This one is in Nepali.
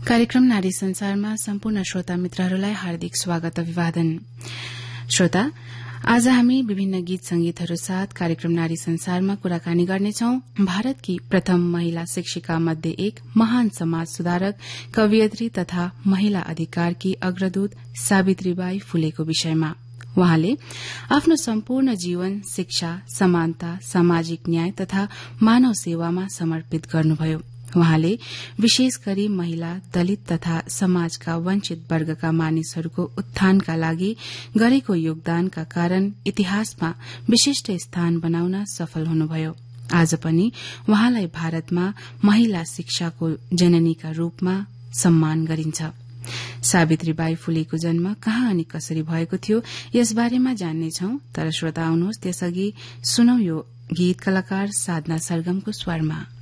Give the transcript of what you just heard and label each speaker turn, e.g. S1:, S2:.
S1: कार्यक्रम नारी संसारमा सम्पूर्ण श्रोता मित्रहरूलाई हार्दिक स्वागत अभिवादन। श्रोता, आज हामी विभिन्न गीत संगीतहरू साथ कार्यक्रम नारी संसारमा कुराकानी गर्नेछौं भारतकी प्रथम महिला शिक्षिका मध्ये एक महान समाज सुधारक, कवयित्री तथा महिला अधिकारकी अग्रदूत सावित्रीबाई फुलेको विषयमा। वहाँले आफ्नो सम्पूर्ण जीवन शिक्षा, समानता, सामाजिक न्याय तथा मानव सेवामा समर्पित गर्नुभयो। वहाँले विशेष गरी महिला, दलित तथा समाजका वञ्चित वर्गका मानिसहरूको उत्थानका लागि गरेको योगदानका कारण इतिहासमा विशिष्ट स्थान बनाउन सफल हुनुभयो। आज पनि वहाँलाई भारतमा महिला शिक्षाको जननीका रूपमा सम्मान गरिन्छ। सावित्रीबाई फुलेको जन्म कहाँ अनि कसरी भएको थियो यसबारेमा जान्नेछौं, तर श्रोता आउनुहोस् त्यसअघि सुनौ यो गीत कलाकार साधना सरगमको स्वरमा।